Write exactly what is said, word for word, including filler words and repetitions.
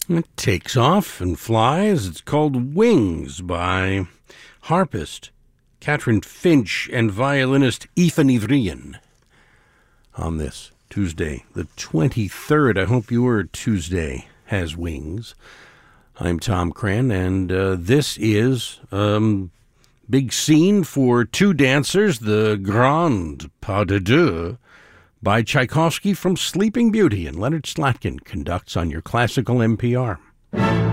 It takes off and flies. It's called Wings by harpist Catherine Finch and violinist Aoife Ní Bhríain on this Tuesday, the twenty-third. I hope your Tuesday has wings. I'm Tom Cran, and uh, this is um big scene for two dancers, the Grand Pas de Deux by Tchaikovsky from Sleeping Beauty, and Leonard Slatkin conducts on your classical N P R.